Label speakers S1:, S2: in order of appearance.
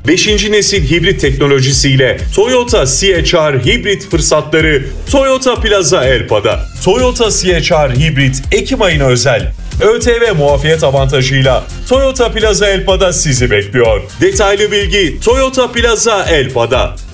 S1: 5. nesil hibrit teknolojisiyle Toyota CHR hibrit fırsatları Toyota Plaza Elpa'da. Toyota CHR hibrit Ekim ayına özel ÖTV muafiyet avantajıyla Toyota Plaza Elpa'da sizi bekliyor. Detaylı bilgi Toyota Plaza Elpa'da.